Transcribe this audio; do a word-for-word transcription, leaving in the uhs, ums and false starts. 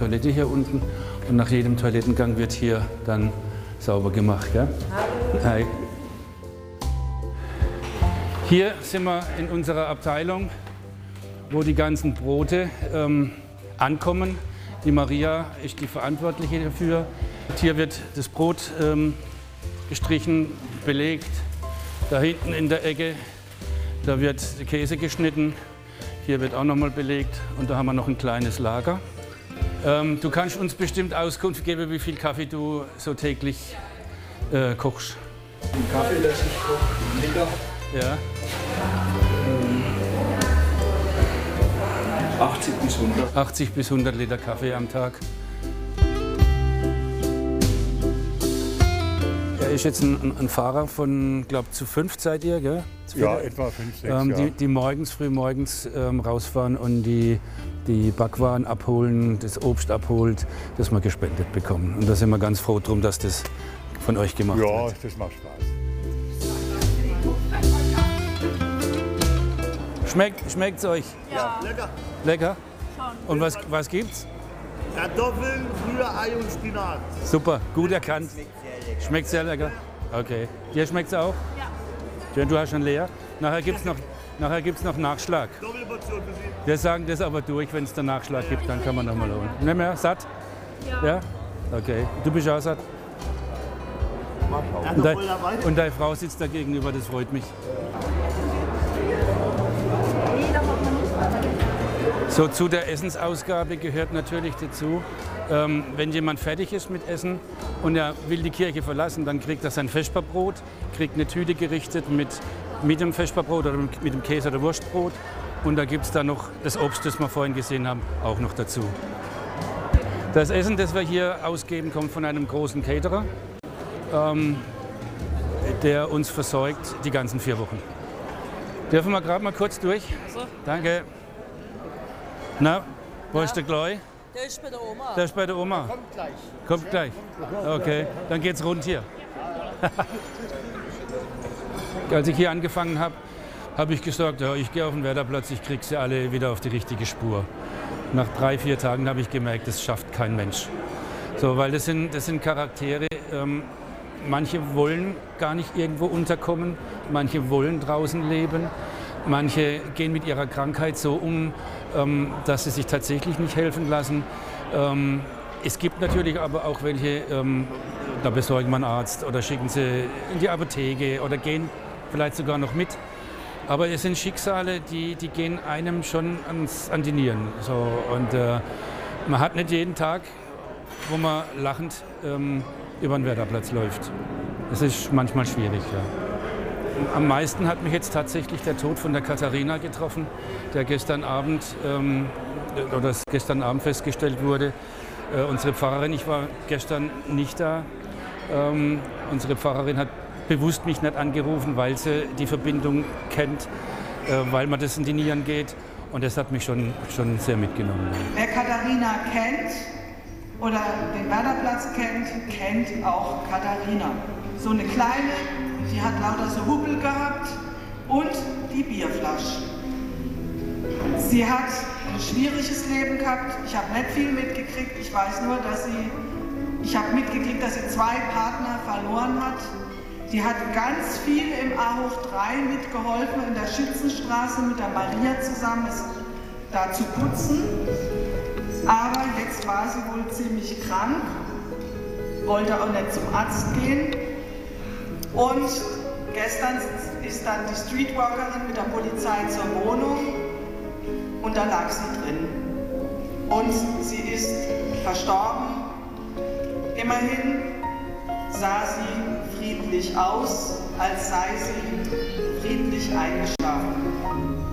Toilette hier unten und nach jedem Toilettengang wird hier dann sauber gemacht. Gell? Hi. Hier sind wir in unserer Abteilung, wo die ganzen Brote ähm, ankommen. Die Maria ist die Verantwortliche dafür. Hier wird das Brot ähm, gestrichen, belegt. Da hinten in der Ecke, da wird Käse geschnitten. Hier wird auch nochmal belegt und da haben wir noch ein kleines Lager. Ähm, du kannst uns bestimmt Auskunft geben, wie viel Kaffee du so täglich äh, kochst. Den Kaffee, das ich koche, Liter. Ja. achtzig bis hundert. achtzig bis hundert Liter Kaffee am Tag. Er ist jetzt ein, ein Fahrer von, glaube ich, zu fünf seid ihr, gell? Ja, etwa fünf, sechs, ähm, ja. die, die morgens, früh morgens ähm, rausfahren und die, die Backwaren abholen, das Obst abholt, das wir gespendet bekommen. Und da sind wir ganz froh drum, dass das von euch gemacht Ja, wird. das macht Spaß. Schmeckt, schmeckt's euch? Ja. Lecker. Lecker? Schon. Und was, was gibt's? Kartoffeln, Rührei und Spinat. Super, gut erkannt. Schmeckt sehr lecker. Okay. Dir schmeckt's auch? Ja. Schön, du hast schon leer. Nachher gibt's noch, nachher gibt's noch Nachschlag. Doppelportion für Sie. Wir sagen das aber durch, wenn es den Nachschlag gibt, dann kann man noch mal holen. Nicht mehr? Satt? Ja. Ja? Okay. Du bist auch satt? Ja, Und, noch dein, voll dabei. und deine Frau sitzt da gegenüber, das freut mich. So, zu der Essensausgabe gehört natürlich dazu, ähm, wenn jemand fertig ist mit Essen und er will die Kirche verlassen, dann kriegt er sein Vesperbrot, kriegt eine Tüte gerichtet mit, mit dem Vesperbrot oder mit dem Käse- oder Wurstbrot. Und da gibt es dann noch das Obst, das wir vorhin gesehen haben, auch noch dazu. Das Essen, das wir hier ausgeben, kommt von einem großen Caterer, ähm, der uns versorgt die ganzen vier Wochen. Dürfen wir gerade mal kurz durch? So. Danke. Na, wo Ja. ist der Gleu? Der ist bei der Oma. Der ist bei der Oma. Kommt gleich. Kommt gleich. Okay, dann geht's rund hier. Als ich hier angefangen habe, habe ich gesagt, ja, ich gehe auf den Werderplatz, ich kriege sie alle wieder auf die richtige Spur. Nach drei, vier Tagen habe ich gemerkt, das schafft kein Mensch. So, weil das sind, das sind Charaktere, ähm, manche wollen gar nicht irgendwo unterkommen, manche wollen draußen leben, manche gehen mit ihrer Krankheit so um, ähm, dass sie sich tatsächlich nicht helfen lassen. Ähm, es gibt natürlich aber auch welche, ähm, da besorgen wir einen Arzt oder schicken sie in die Apotheke oder gehen vielleicht sogar noch mit. Aber es sind Schicksale, die, die gehen einem schon ans, an die Nieren. So, und äh, man hat nicht jeden Tag, wo man lachend ähm, über den Werderplatz läuft. Das ist manchmal schwierig. Ja. Am meisten hat mich jetzt tatsächlich der Tod von der Katharina getroffen, der gestern Abend, ähm, oder gestern Abend festgestellt wurde. Äh, unsere Pfarrerin, ich war gestern nicht da, ähm, unsere Pfarrerin hat bewusst mich nicht angerufen, weil sie die Verbindung kennt, äh, weil man das in die Nieren geht. Und das hat mich schon, schon sehr mitgenommen. Wer Katharina kennt oder den Werderplatz kennt, kennt auch Katharina. So eine kleine, die hat lauter so Hubbel gehabt und die Bierflasche. Sie hat ein schwieriges Leben gehabt. Ich habe nicht viel mitgekriegt. Ich weiß nur, dass sie, ich habe mitgekriegt, dass sie zwei Partner verloren hat. Die hat ganz viel im A hoch drei mitgeholfen, in der Schützenstraße mit der Maria zusammen es da zu putzen. Aber jetzt war sie wohl ziemlich krank, wollte auch nicht zum Arzt gehen. Und gestern ist dann die Streetwalkerin mit der Polizei zur Wohnung und da lag sie drin. Und sie ist verstorben. Immerhin sah sie friedlich aus, als sei sie friedlich eingeschlafen.